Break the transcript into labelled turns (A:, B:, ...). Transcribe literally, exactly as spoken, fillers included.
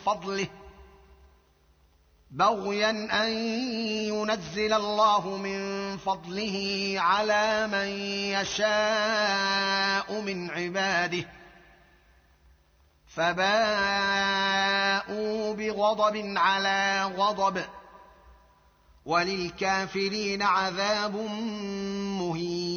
A: فضله بغيا ان ينزل الله من فضله على من يشاء من عباده فباءوا بغضب على غضب وللكافرين عذاب مهين.